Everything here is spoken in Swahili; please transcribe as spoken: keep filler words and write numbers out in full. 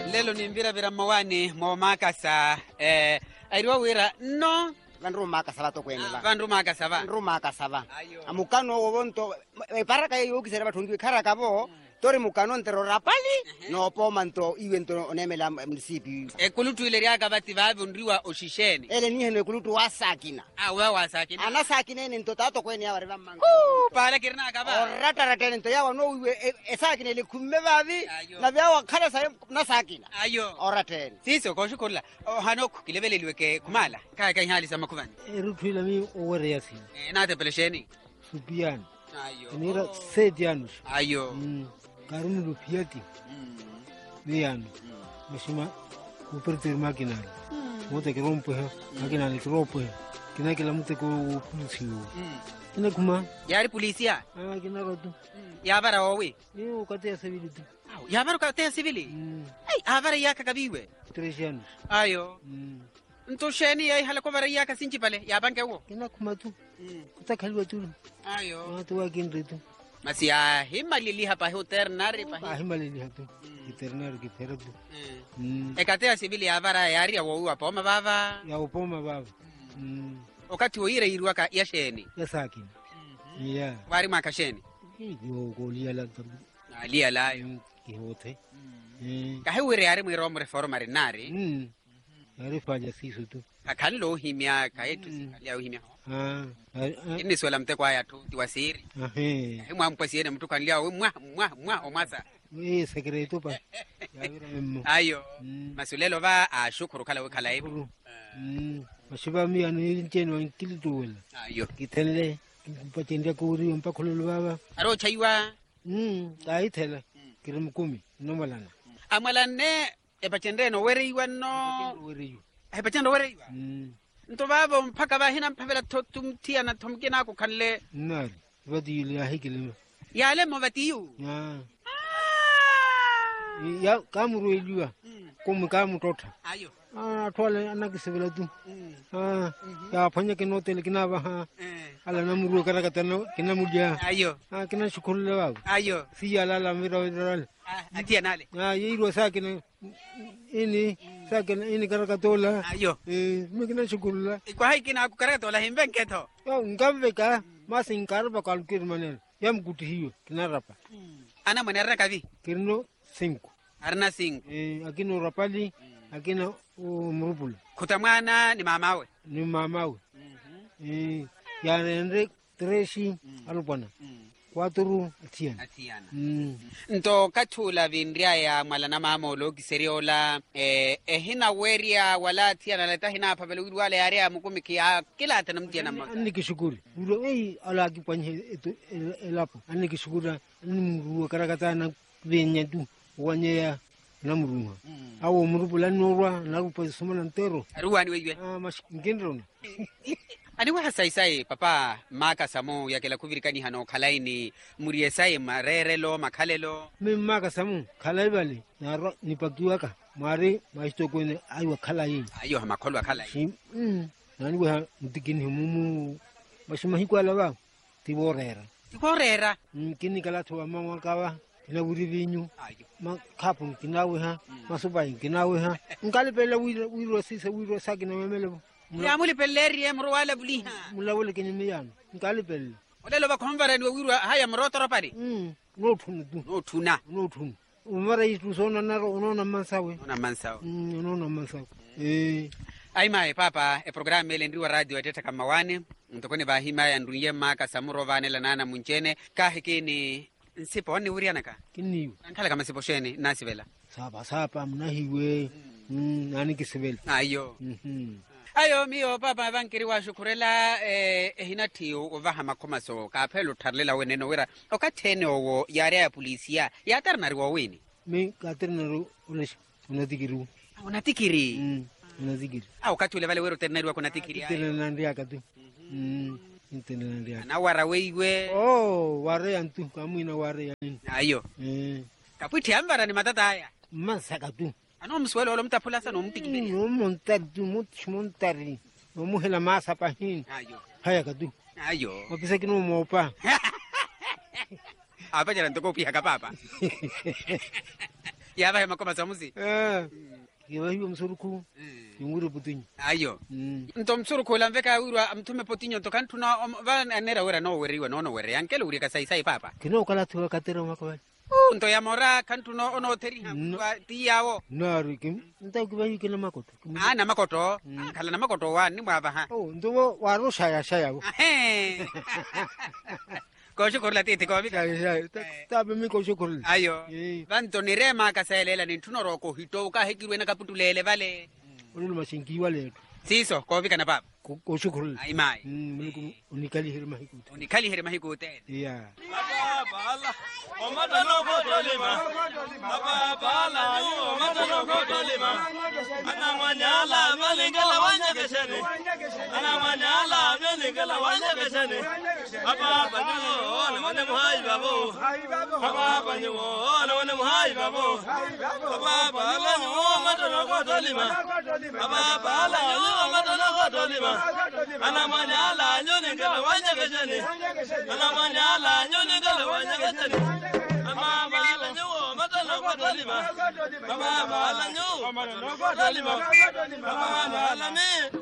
lelo ni mbira vira mawani mwamakasa eh airiwa wira no vandu makasa bato kwenela vandu makasa ba vandu makasa ba amukano wonto paraka yokisera bathungi khara kabo tori mukano ntero rapali no poma nto iwento onemela munisipi e kulutu ile yaka bati babe ndriwa oshishene ele ni hene kulutu wasakina ah wa wasakina ana sakina ni nto tato kweni ya bariba manga pala kirna ka ba orata rata nto yawa no iwe esakina ile kumme babi na byawa khala sa na sakina ayo orata siso ko shukula hanok kilebelelwe ke kumala kaya kaya hali sama kuvani eruthwila mi owere yasi e na te pelesheni supian ayo nira sedianus ayo karunu lupiati niano mishima upertir makinal mote que rompe makinal que rompe kina kila mute ko pulsio kina kuma yari polisia ah kina rotu ya bara owe yo kate civility ya bara kate civili ai avara yaka kabiwe tresianos ayo nto sheni ai hala ko bara yaka sinchi pale ya banke wo kina kuma tu kutakalwa tu ayo watu wakinre tu masia himalili hapa hoternari pa ah himalili hatu eternari ke feradu e katea civili avara yari ya wo apa ma baba ya upoma baba wakati oire irwa ka yasheni yasaki ya wari makasheni yo golia la tabu alia la ki hote ka hewire yari mwiro mo reformari nari mm yari faja siso tu akan lo himya ka yetu alia himya ah ini swala mtekwa ya tu tiwasiri eh himwa mpasiene mtu kan lia mwa mwa mwa omasa eh secreto pa yawira memo ayo masulelo ba ashukuru kala wekala ibu mm mashiba mi anu inteno nkilituwela ayo kitele mpatende kuri mpakhululu baba aro chaiwa mm kaithela kirimkumi nomalana amalane epachende no wereiwa no wereiwa epachende wereiwa mm nto babo mpaka bahina mpavela totumtia na tomkina ko kanle nari vadi ile ahikile yale mo vatiyu ya ya kamuru eliwa komu kamu tota ayo ah twale anakisebela tu ah ya phanya ke notele kinaba ha ala namuru karakatano kinamudia ayo ah kina shukurule baba ayo si ala la mira viral atia nale ah yiro sakina ini sakina ini karakatola ayo eh mikina shukurula kwa haikina kukaratola himbenketo yo ngaveka masinkarba kalkir manel yam guti hiyo kinarapa ana mwenera kavi kirno cinco arna cinco eh akino rapali akino umrupul kutamwana ni mamawe ni mamawe eh ya rendre tresi alupana cuatro atiana atiana nto kathula vindria ya malana mama lo kiseriola eh ehina weria wala atiana la tahina pa belu wala area mukumi ya kila tanamtia na anni kishukuri uro ei ala kipanye elapo anni kishukura ni muru karakatana venya tu wanyea namurunga awo murupula norwa narupa somana ntero ruwani wewe ah mas ngindrona ani wa saisai papa maka samu yakela kuvirikani hano khalaini murie sai marerelo makhalelo mi maka samu khalai bali naro nipakiwaka mari maisto kwene aiwa khalai ayo makholwa khalai mm nani wa mutikini mumu bashima hikwala ba tiborera tiborera kini kala thwa mama kawa kina wuri vinyu ma kapu kinawe ha masubai kinawe ha ngale pele wiro wiro sisa wiro sakina memele ya muli pelleri emro wala buliha mulawole kenye miyano ngale pele olelo ba konvara ni wiro haya mrotoro pari mm no thunu tu no thuna no thunu umara yitu sona naro unona mansawe una mansawe mm unona mansawe eh ai mai papa e programme le ndriwa radio ateta kama wane mtokone ba hima ya ndunye maka samuro vane la nana munchene ka hekini nsipo ni uriana ka kiniyo nkhala kama sipo sheni nasivela sapa sapa mnahiwe mm nani kisivela ayo mhm ayo miyo papa bankiri wa shukurela eh hinatio ovaha makomaso ka phelo tharlela weneno wera okathene owo yare ya polisia ya tarnari wo wini me katernaro ulesh unatikiri unatikiri mm unatikiri au kathule vale wero ternari wa kunatikiri tena nandia katu mm tena nandia na wara weiwe oh ware antu kamwina ware yani ayo eh kaputi ambara ni matata haya masaka tu ano mswelo lo mtapula sana umtikibiri no montar tu mutshmontari no muhela masa pahin ayo haya katu ayo opisa kino mopa apa jalan toko pihak apa apa ya ba makoma samusi eh ke ba hiyo msuruku yungure putinyo ayo nto msuruku la mveka wirwa mtume potinyo to kantuna va nera wera no weriwa no no were yankele uri ka sai sai papa kino kala tuwa katera makwa nto ya mora kantuno ono teri ha tiyawo nari kim nta kuba hiyo kina makoto ah na makoto kala na makoto wa ni mwaba ha oh ndo waro shaya shaya go eh ko shukuru tete ko bika ta be mi ko shukuru ayo banto ni rema ka selela ni tunoro ko hito ka hekirwe na kaputulele vale ulu masingi wale siso ko bika na papa ko shukuru ai mai mm unikali hirma hikute unikali hirma hikute yeah baba bala omatano ko dolima baba bala yo omatano ko dolima ana manyala malingala wanya keshene ana manyala malingala wanya keshene baba banyo na mane muhai babo baba banyo na mane muhai babo baba bala yo omatano ko dolima baba bala yo omatano ko dolima ana manyala nyoningala wanya keshene ana manyala nyoningala wanya keshene mama bala nyo matalo ko dolima mama bala nyo matalo ko dolima mama bala me